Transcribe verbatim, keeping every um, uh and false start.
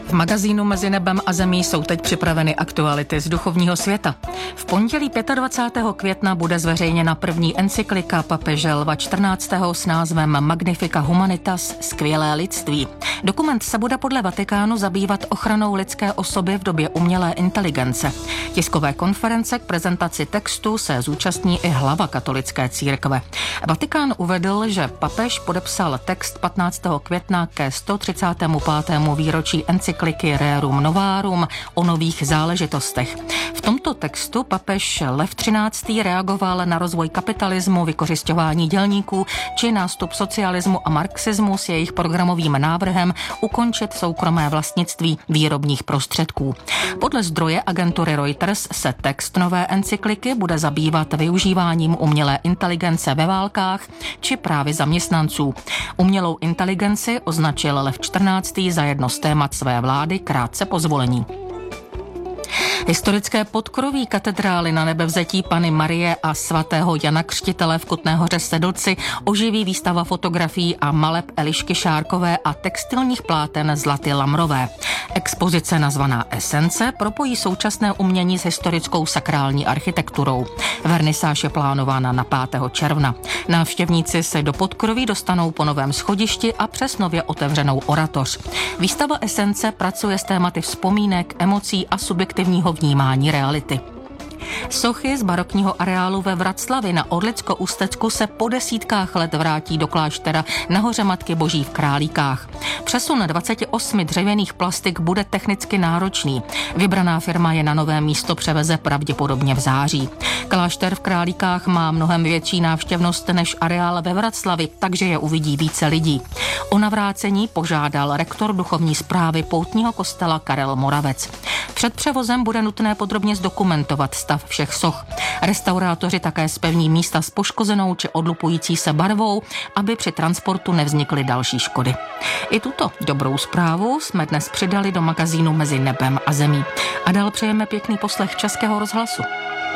V magazínu Mezi nebem a zemí jsou teď připraveny aktuality z duchovního světa. V pondělí dvacátého pátého května bude zveřejněna první encyklika papeže Lva čtrnáctého s názvem Magnifica Humanitas, skvělé lidství. Dokument se bude podle Vatikánu zabývat ochranou lidské osoby v době umělé inteligence. Tiskové konference k prezentaci textu se zúčastní i hlava katolické církve. Vatikán uvedl, že papež podepsal text patnáctého května ke sto třicátému pátému výročí encykliky Rerum Novarum o nových záležitostech. V tomto textu papež Lev třináctý reagoval na rozvoj kapitalismu, vykořisťování dělníků či nástup socialismu a marxismu s jejich programovým návrhem ukončit soukromé vlastnictví výrobních prostředků. Podle zdroje agentury Reuters se text nové encykliky bude zabývat využíváním umělé inteligence ve válkách či právě zaměstnanců. Umělou inteligenci označil Lev čtrnáctý za jedno z témat své vlády krátce po zvolení. Historické podkroví katedrály Na Nebevzetí Panny Marie a svatého Jana Křtitele v Kutné Hoře Sedlci oživí výstava fotografií a maleb Elišky Šárkové a textilních pláten Zlaty Lamrové. Expozice nazvaná Esence propojí současné umění s historickou sakrální architekturou. Vernisáž je plánována na pátého června. Návštěvníci se do podkroví dostanou po novém schodišti a přes nově otevřenou oratoř. Výstava Esence pracuje s tématy vzpomínek, emocí a subjektivního vnímání reality. Sochy z barokního areálu ve Vraclavi na Orlicko-Ústecku se po desítkách let vrátí do kláštera na Hoře Matky Boží v Králíkách. Přesun dvaceti osmi dřevěných plastik bude technicky náročný. Vybraná firma je na nové místo převeze pravděpodobně v září. Klášter v Králíkách má mnohem větší návštěvnost než areál ve Vraclavi, takže je uvidí více lidí. O navrácení požádal rektor duchovní správy poutního kostela Karel Moravec. Před převozem bude nutné podrobně zdokumentovat stav všech soch. Restaurátoři také zpevní místa s poškozenou či odlupující se barvou, aby při transportu nevznikly další škody. I tuto dobrou zprávu jsme dnes přidali do magazínu Mezi nebem a zemí. A dál přejeme pěkný poslech Českého rozhlasu.